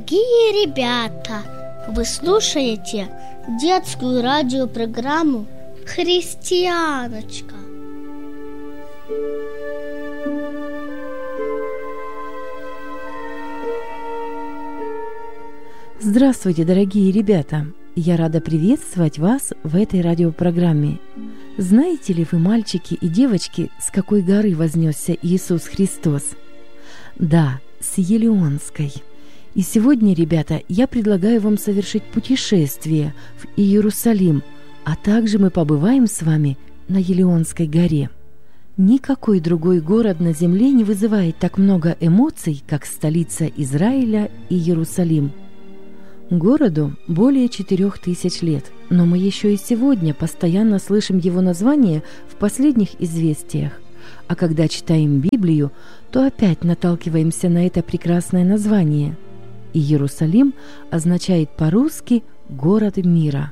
Дорогие ребята, вы слушаете детскую радиопрограмму «Христианочка». Здравствуйте, дорогие ребята! Я рада приветствовать вас в этой радиопрограмме. Знаете ли вы, мальчики и девочки, с какой горы вознесся Иисус Христос? Да, с Елеонской. И сегодня, ребята, я предлагаю вам совершить путешествие в Иерусалим, а также мы побываем с вами на Елеонской горе. Никакой другой город на земле не вызывает так много эмоций, как столица Израиля Иерусалим. Городу более 4000 лет, но мы еще и сегодня постоянно слышим его название в последних известиях. А когда читаем Библию, то опять наталкиваемся на это прекрасное название. Иерусалим означает по-русски «город мира».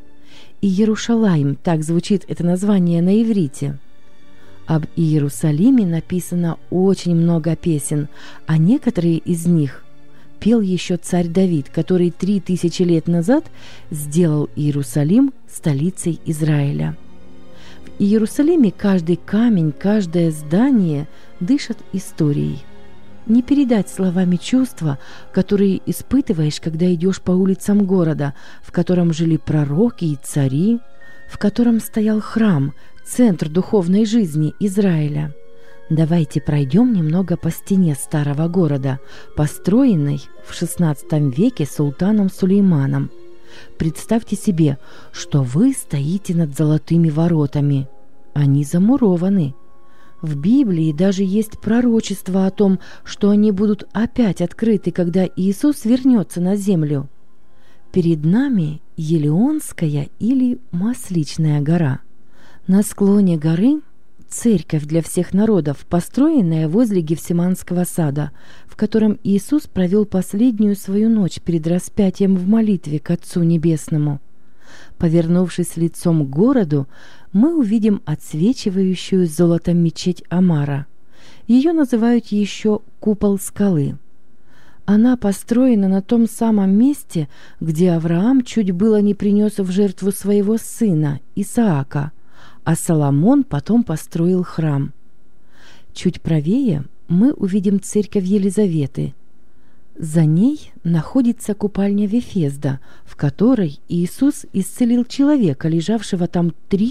Иерушалайм, так звучит это название на иврите. Об Иерусалиме написано очень много песен, а некоторые из них пел еще царь Давид, который 3000 лет назад сделал Иерусалим столицей Израиля. В Иерусалиме каждый камень, каждое здание дышат историей. Не передать словами чувства, которые испытываешь, когда идешь по улицам города, в котором жили пророки и цари, в котором стоял храм, центр духовной жизни Израиля. Давайте пройдем немного по стене старого города, построенной в XVI веке султаном Сулейманом. Представьте себе, что вы стоите над золотыми воротами. Они замурованы. В Библии даже есть пророчество о том, что они будут опять открыты, когда Иисус вернется на землю. Перед нами Елеонская или Масличная гора. На склоне горы церковь для всех народов, построенная возле Гефсиманского сада, в котором Иисус провел последнюю свою ночь перед распятием в молитве к Отцу Небесному. Повернувшись лицом к городу, мы увидим отсвечивающую золотом мечеть Амара. Ее называют еще «Купол скалы». Она построена на том самом месте, где Авраам чуть было не принес в жертву своего сына Исаака, а Соломон потом построил храм. Чуть правее мы увидим церковь Елизаветы. За ней находится купальня Вефезда, в которой Иисус исцелил человека, лежавшего там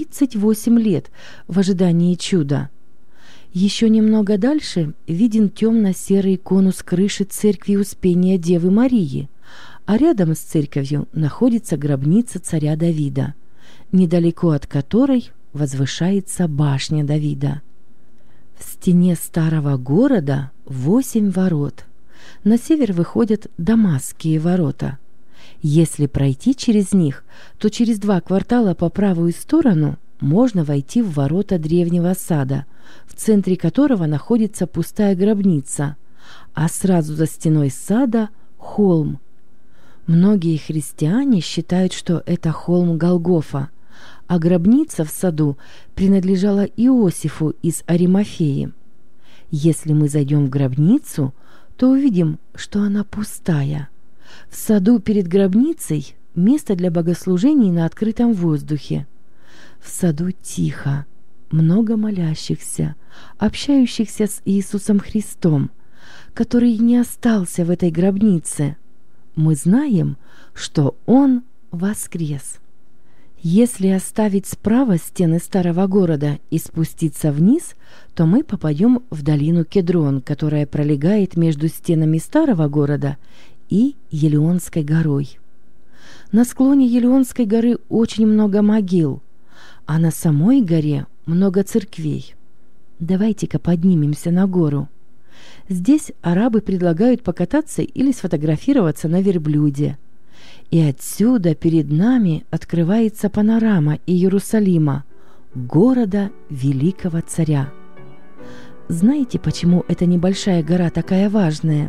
38 лет в ожидании чуда. Еще немного дальше виден темно-серый конус крыши церкви Успения Девы Марии, а рядом с церковью находится гробница царя Давида, недалеко от которой возвышается башня Давида. В стене старого города 8 ворот. На север выходят Дамасские ворота. Если пройти через них, то через 2 квартала по правую сторону можно войти в ворота древнего сада, в центре которого находится пустая гробница, а сразу за стеной сада – холм. Многие христиане считают, что это холм Голгофа, а гробница в саду принадлежала Иосифу из Аримафеи. Если мы зайдем в гробницу, то увидим, что она пустая. В саду перед гробницей место для богослужений на открытом воздухе. В саду тихо, много молящихся, общающихся с Иисусом Христом, который не остался в этой гробнице. Мы знаем, что Он воскрес. Если оставить справа стены старого города и спуститься вниз, то мы попадем в долину Кедрон, которая пролегает между стенами старого города и Елеонской горой. На склоне Елеонской горы очень много могил, а на самой горе много церквей. Давайте-ка поднимемся на гору. Здесь арабы предлагают покататься или сфотографироваться на верблюде. И отсюда перед нами открывается панорама Иерусалима, города великого царя. Знаете, почему эта небольшая гора такая важная?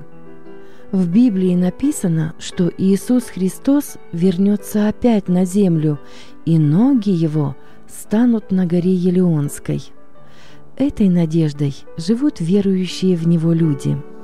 В Библии написано, что Иисус Христос вернется опять на землю, и ноги Его станут на горе Елеонской. Этой надеждой живут верующие в Него люди.